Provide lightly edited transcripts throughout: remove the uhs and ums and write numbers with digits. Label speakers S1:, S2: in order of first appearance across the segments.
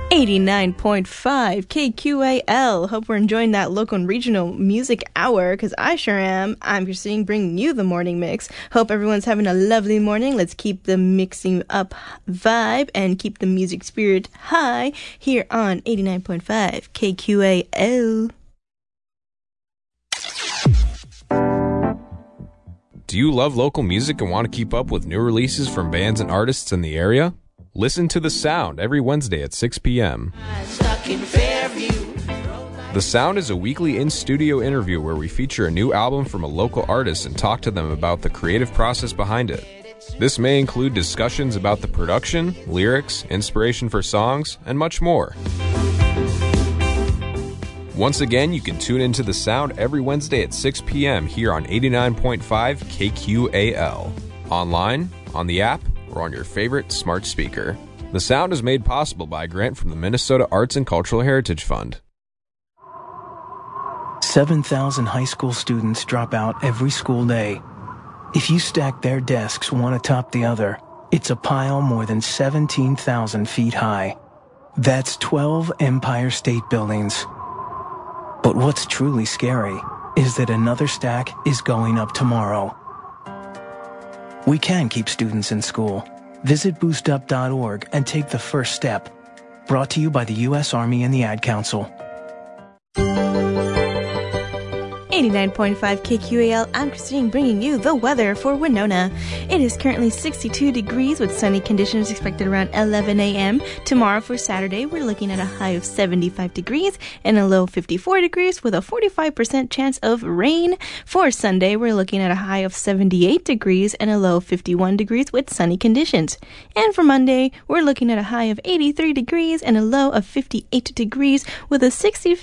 S1: 89.5 KQAL. Hope we're enjoying that local and regional music hour, because I sure am. I'm Christine, bringing you the morning mix. Hope everyone's having a lovely morning. Let's keep the mixing up vibe and keep the music spirit high here on 89.5 KQAL.
S2: Do you love local music and want to keep up with new releases from bands and artists in the area? Listen to The Sound every Wednesday at 6 p.m. The Sound is a weekly in-studio interview where we feature a new album from a local artist and talk to them about the creative process behind it. This may include discussions about the production, lyrics, inspiration for songs, and much more. Once again, you can tune into The Sound every Wednesday at 6 p.m. here on 89.5 KQAL. Online, on the app, or on your favorite smart speaker. The Sound is made possible by a grant from the Minnesota Arts and Cultural Heritage Fund.
S3: 7,000 high school students drop out every school day. If you stack their desks one atop the other, it's a pile more than 17,000 feet high. That's 12 Empire State Buildings. But what's truly scary is that another stack is going up tomorrow. We can keep students in school. Visit boostup.org and take the first step. Brought to you by the U.S. Army and the Ad Council.
S1: 89.5 KQAL, I'm Christine, bringing you the weather for Winona. It is currently 62 degrees with sunny conditions expected around 11 a.m. Tomorrow for Saturday, we're looking at a high of 75 degrees and a low 54 degrees with a 45% chance of rain. For Sunday, we're looking at a high of 78 degrees and a low 51 degrees with sunny conditions. And for Monday, we're looking at a high of 83 degrees and a low of 58 degrees with a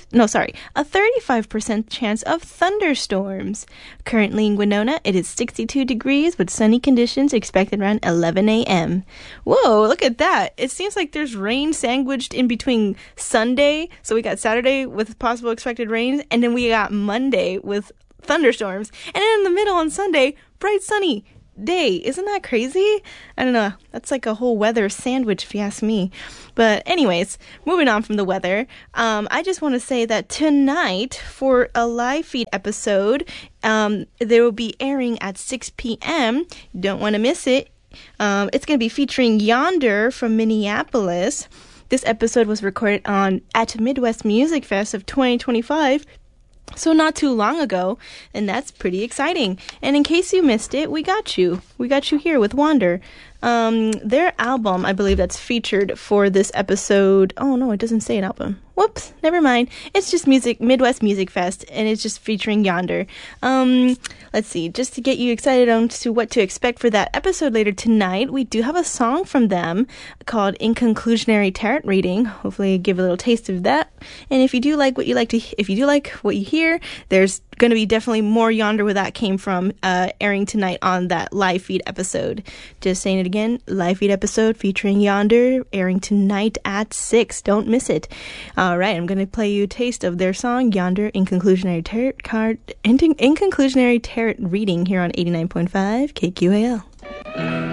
S1: 35% chance of thunderstorms. Currently in Winona, it is 62 degrees with sunny conditions expected around 11 a.m. Whoa, look at that. It seems like there's rain sandwiched in between Sunday. So we got Saturday with possible expected rain, and then we got Monday with thunderstorms. And then in the middle on Sunday, bright sunny day. Isn't that crazy? I don't know. That's like a whole weather sandwich if you ask me. But anyways, moving on from the weather, I just want to say that tonight for a live feed episode, there will be airing at 6 p.m. Don't want to miss it. It's going to be featuring Yonder from Minneapolis. This episode was recorded at Midwest Music Fest of 2025. So not too long ago, and that's pretty exciting. And in case you missed it, we got you. We got you here with Wander. Their album, I believe that's featured for this episode. Oh no, it doesn't say an album. Whoops, never mind. It's just Midwest Music Fest, and it's just featuring Yonder. Let's see, just to get you excited on to what to expect for that episode later tonight, we do have a song from them called In Conclusionary Tarot Reading. Hopefully give a little taste of that. And if you do like what you hear, there's going to be definitely more Yonder where that came from, airing tonight on that live feed episode. Just saying it again, live feed episode featuring Yonder, airing tonight at 6. Don't miss it. All right, I'm going to play you a taste of their song, Yonder, In Conclusionary Tarot Reading here on 89.5 KQAL.